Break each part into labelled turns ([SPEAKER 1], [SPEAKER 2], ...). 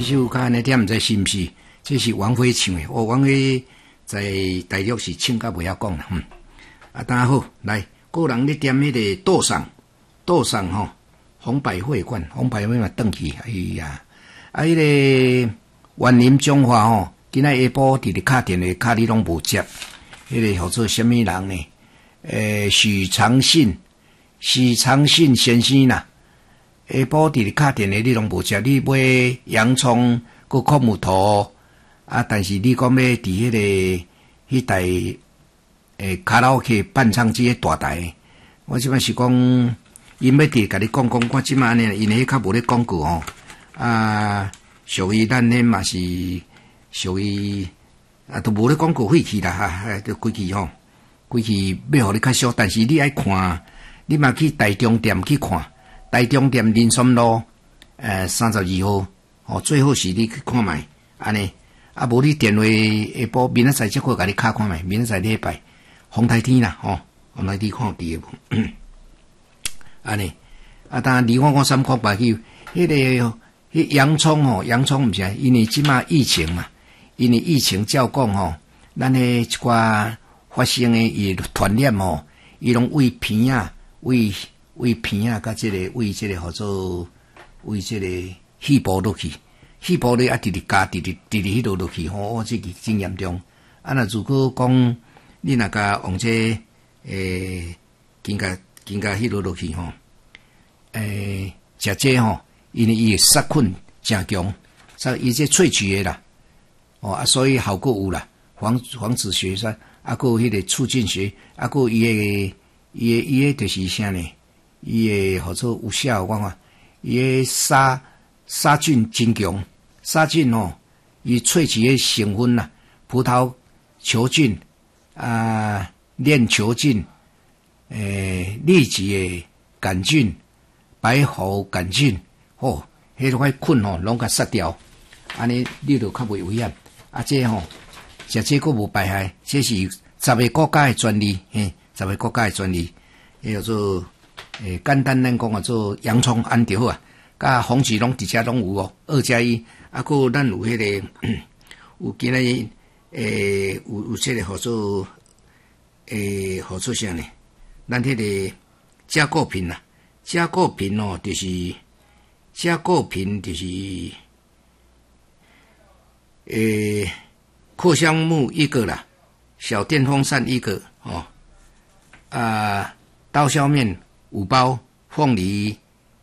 [SPEAKER 1] 首较安尼点，毋知是毋是？这是王菲唱的。王菲在大陆是唱甲袂晓讲啦。大家好，来，个人咧点迄个杜尚吼，红百会馆，红百会嘛转去，哎呀，迄个万林中华吼，今仔下晡伫咧敲电话，敲你拢无接，迄个号做什么人呢？许长信先生啦。下晡伫咧敲电话，你拢无接，你买洋葱佮苦木头啊，但是你讲要伫迄台卡拉 OK 伴唱机大台，我即摆是讲，因要伫甲你讲，我即摆安尼，因迄较无咧广告吼，属于咱迄嘛是属于都无咧广告费去啦哈，都规矩吼，规矩要互你较俗，但是你爱看，你嘛去大中店去看，大中店林森路32号，哦，最好是你去看卖，安尼，无你电话下晡明仔载则可甲你敲看卖，明仔载礼拜。风台天啦，风台天看有伫无？安尼，当然253块8九，迄洋葱洋葱毋是，因为即马疫情嘛，因为疫情照讲咱一寡发生诶伊传染伊拢喂鼻啊，喂鼻啊，甲喂号做喂细胞落去，细胞咧直直加，直直迄落去这个真严重。若如果讲你若甲往这经甲迄落去食这因为伊杀菌真强，伊这萃取的啦，所以效果有啦，防止血栓，还有迄个促进血，还有伊个就是啥呢？伊个号做有效，我看伊个杀菌真强，杀菌伊萃取的成分啦，葡萄球菌。链球菌、痢疾的杆菌、白喉杆菌，迄块菌拢甲杀掉，安尼你就较袂危险。这食这个无败害，这是10个国家的专利，10个国家的专利，叫做简单咱讲做洋葱安就好啊，甲红曲拢直接拢有2+1，还咱有迄个有今仔有这个号做号做啥呢？咱迄个加固品啦，加固品就是扩香木1个啦，小电风扇1个刀削面5包，凤梨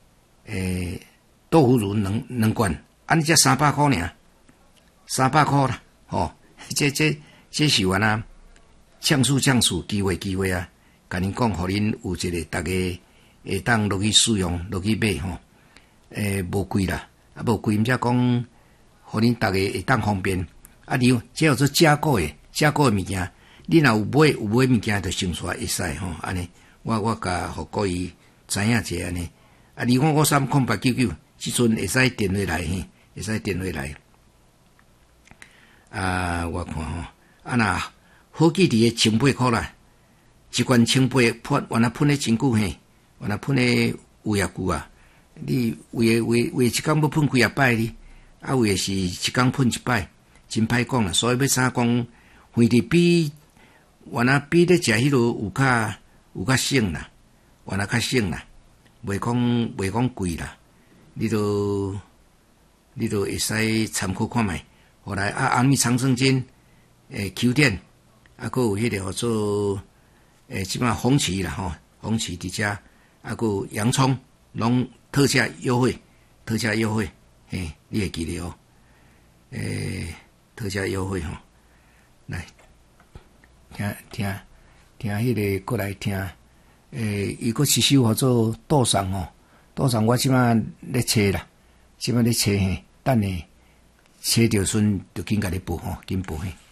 [SPEAKER 1] 豆腐乳2罐，安尼才300块尔，300块啦，这是原啊，降速，机会啊！甲恁讲，互恁有一个大家会当落去使用，落去买无贵啦，无贵，毋则讲，互恁大家会当方便。你这叫做加固的物件，你若有买物件，就先出来会使安尼。我甲互各位知影者安尼。253空899，即阵会使电话来会使电话来。我看若好记伫1800块啦，一罐1800喷，原来喷咧真久原来喷咧有也久啊。你为一工要喷几啊摆哩？为是一工喷一摆，真歹讲啦。所以要啥讲，反正比原来比咧食迄落有较省啦，原来较省啦，袂讲贵啦。你都会使参考看卖。后来阿弥长生津，Q 点。还有迄个叫做即摆红旗啦红旗伫遮，还有洋葱拢特价优惠，你会记得特价优惠来听迄个过来听，伊个是首叫做杜尚我即摆咧找啦，等下找着阵就紧甲你报紧报